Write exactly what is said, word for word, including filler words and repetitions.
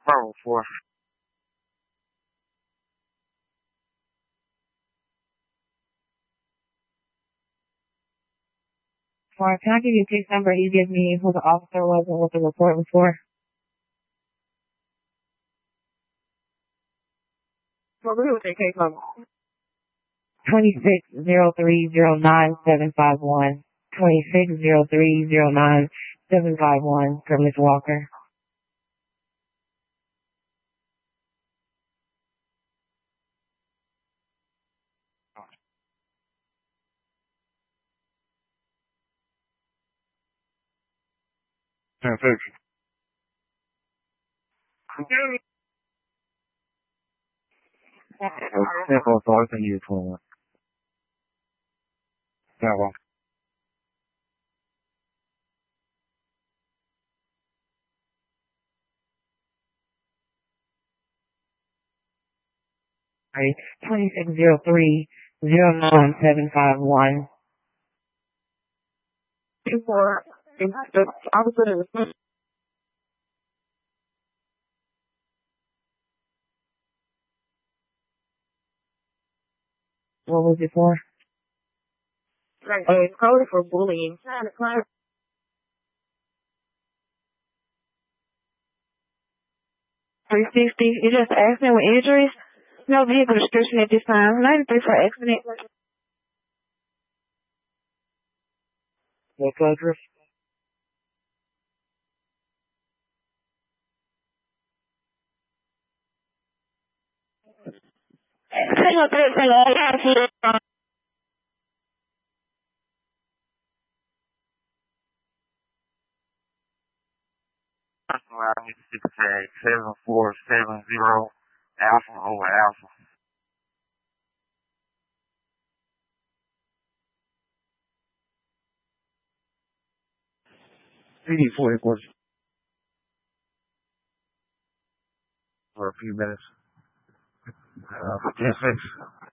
Bravo four. Sorry, can I give you a case number you give me who the officer was and what the report was for? Well, we would take case number. twenty-six zero three zero nine seven five one. twenty-six zero three zero nine seven five one for Miss Walker. ten six. ten four, so I think you're twenty-one. Yeah, well. Right. twenty-six zero three zero nine seven five one. Two four. The officer is What was it for? like, uh, it's coded for bullying. three sixty. You just accident with injuries. No vehicle description at this time. ninety-three for accident. What address? I need to see the tag. seven four seven zero Alpha over Alpha. C D forty course. For a few minutes. Uh, for ten six.